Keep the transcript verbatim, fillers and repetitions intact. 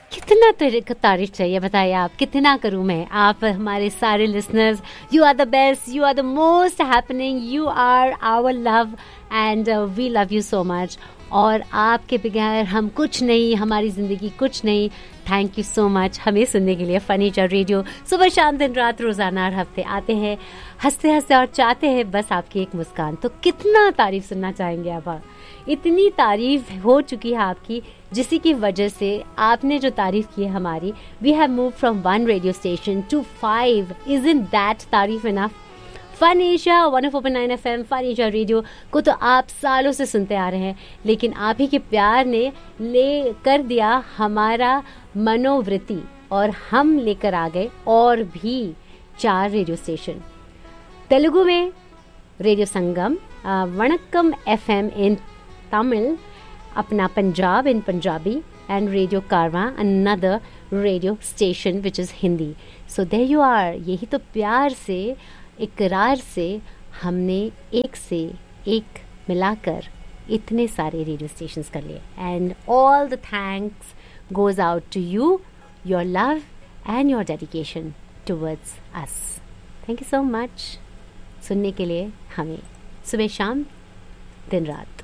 कितना तर- तारीफ चाहिए, बताइए आप, कितना करूं मैं। आप हमारे सारे listeners, you are the best, you are the most happening, you are our love and we love you so much. और आपके बगैर हम कुछ नहीं, हमारी ज़िंदगी कुछ नहीं। थैंक यू सो मच हमें सुनने के लिए। फर्नीचर रेडियो सुबह शाम दिन रात रोज़ाना हर हफ्ते आते हैं, हंसते हंसते और चाहते हैं बस आपकी एक मुस्कान। तो कितना तारीफ सुनना चाहेंगे आप? इतनी तारीफ हो चुकी है आपकी, जिसी की वजह से आपने जो तारीफ की है हमारी, we have move from one radio station to five. Isn't that तारीफ enough? Fun Asia one O four point nine F M, fun Asia radio को तो आप सालों से सुनते आ रहे हैं, लेकिन आप ही के प्यार ने ले कर दिया हमारा मनोवृत्ति, और हम लेकर आ गए और भी चार रेडियो स्टेशन। तेलुगु में रेडियो संगम, वणक्कम एफ एम इन तमिल, अपना पंजाब इन पंजाबी, एंड रेडियो कारवा, another radio station which is Hindi. So there you are. यही तो प्यार से, इकरार से हमने एक से एक मिलाकर इतने सारे रेडियो स्टेशंस कर लिए। And all the thanks goes out to you, your love and your dedication towards us. Thank you so much सुनने के लिए हमें, सुबह शाम दिन रात।